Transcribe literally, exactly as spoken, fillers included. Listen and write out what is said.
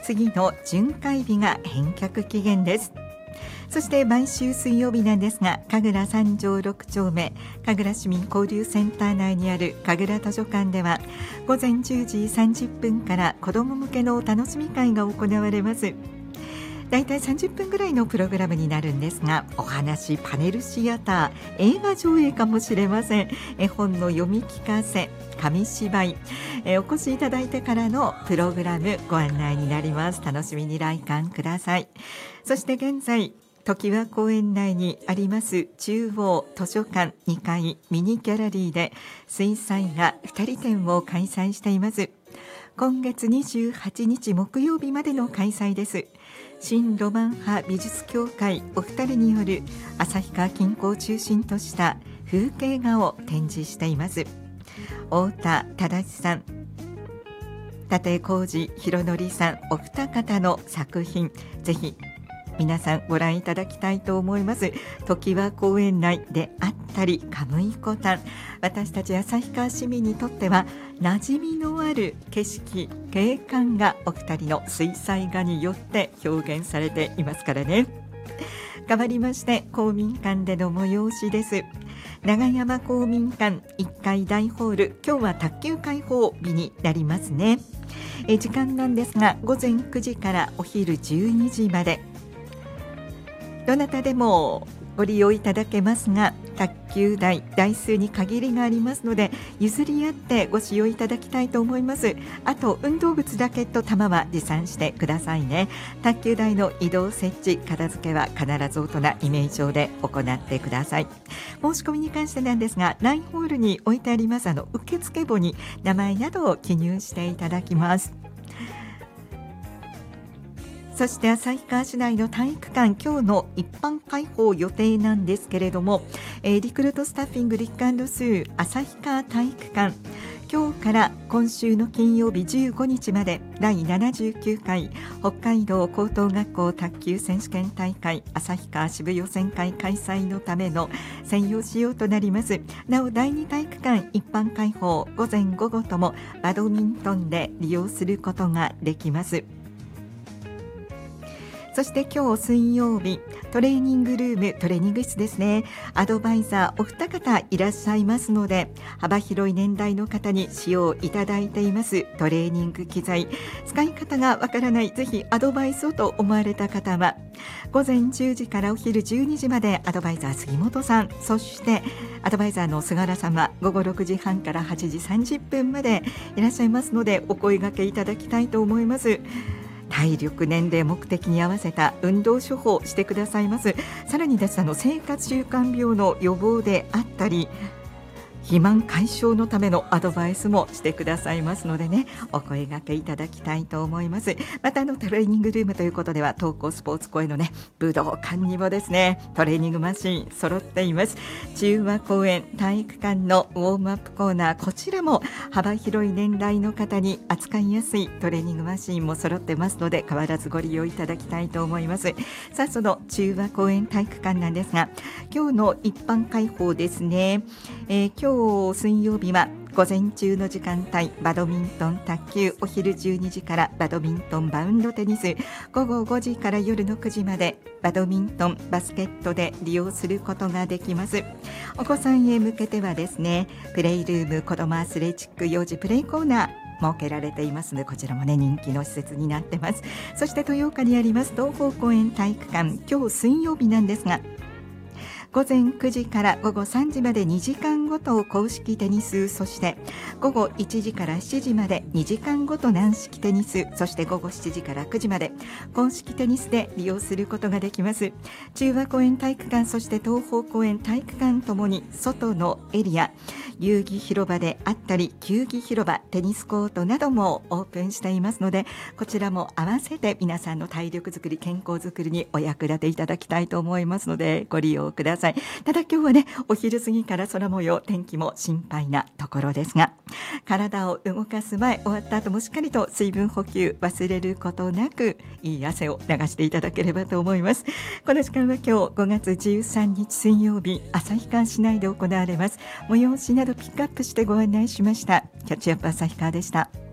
次の巡回日が返却期限です。そして毎週水曜日なんですが、神楽三条ろく丁目神楽市民交流センター内にある神楽図書館では午前じゅうじさんじゅっぷんから子ども向けのお楽しみ会が行われます。だいたいさんじゅっぷんぐらいのプログラムになるんですが、お話、パネルシアター、映画上映かもしれません。絵本の読み聞かせ、紙芝居、えお越しいただいてからのプログラムご案内になります。楽しみに来館ください。そして現在常盤公園内にあります中央図書館にかいミニギャラリーで水彩画ふたり展を開催しています。今月にじゅうはちにち木曜日までの開催です。新ロマン派美術協会お二人による旭川近郊を中心とした風景画を展示しています。太田忠さん、立浩二弘則さん、お二方の作品、ぜひ皆さんご覧いただきたいと思います。常盤公園内であったりカムイコタン、私たち旭川市民にとっては馴染みのある景色、景観がお二人の水彩画によって表現されていますからね。変わりまして公民館での催しです。長山公民館いっかい大ホール、今日は卓球開放日になりますね。え時間なんですが午前くじからお昼じゅうにじまで、どなたでもご利用いただけますが、卓球台台数に限りがありますので譲り合ってご使用いただきたいと思います。あと運動靴ラケット球は持参してくださいね。卓球台の移動設置片付けは必ず大人イメージ上で行ってください。申し込みに関してなんですが、ラインホールに置いてありますあの受付簿に名前などを記入していただきます。そして旭川市内の体育館、今日の一般開放予定なんですけれども、えー、リクルートスタッフィングリック&スー旭川体育館、今日から今週の金曜日じゅうごにちまでだいななじゅうきゅうかい北海道高等学校卓球選手権大会旭川支部予選会開催のための専用仕様となります。なおだいに体育館一般開放、午前午後ともバドミントンで利用することができます。そして今日水曜日、トレーニングルーム、トレーニング室ですね。アドバイザーお二方いらっしゃいますので、幅広い年代の方に使用いただいていますトレーニング機材、使い方がわからない、ぜひアドバイスをと思われた方は午前じゅうじからお昼じゅうにじまでアドバイザー杉本さん、そしてアドバイザーの菅原さんは午後ろくじはんからはちじさんじゅっぷんまでいらっしゃいますので、お声掛けいただきたいと思います。体力、年齢、目的に合わせた運動処方してくださいます。さらにですね、あの生活習慣病の予防であったり肥満解消のためのアドバイスもしてくださいますのでね、お声掛けいただきたいと思います。またあのトレーニングルームということでは東高スポーツ公園のね武道館にもですねトレーニングマシン揃っています。中和公園体育館のウォームアップコーナー、こちらも幅広い年代の方に扱いやすいトレーニングマシンも揃ってますので、変わらずご利用いただきたいと思います。さあ、その中和公園体育館なんですが、今日の一般開放ですね、えー、今日水曜日は午前中の時間帯バドミントン卓球、お昼じゅうにじからバドミントンバウンドテニス、午後ごじから夜のくじまでバドミントンバスケットで利用することができます。お子さんへ向けてはですね、プレイルーム、子どもアスレチック幼児プレイコーナー設けられていますので、こちらもね人気の施設になってます。そして豊岡にあります東方公園体育館、今日水曜日なんですが、午前くじから午後さんじまでにじかんごと公式テニス、そして午後いちじからしちじまでにじかんごと軟式テニス、そして午後しちじからくじまで公式テニスで利用することができます。中和公園体育館、そして東方公園体育館ともに外のエリア、遊戯広場であったり球技広場、テニスコートなどもオープンしていますので、こちらも合わせて皆さんの体力づくり、健康づくりにお役立ていただきたいと思いますので、ご利用ください。ただ今日はね、お昼過ぎから空模様、天気も心配なところですが、体を動かす前、終わった後もしっかりと水分補給忘れることなく、いい汗を流していただければと思います。この時間は今日ごがつじゅうさんにち水曜日、旭川市内で行われます催しなどピックアップしてご案内しました。キャッチアップ旭川でした。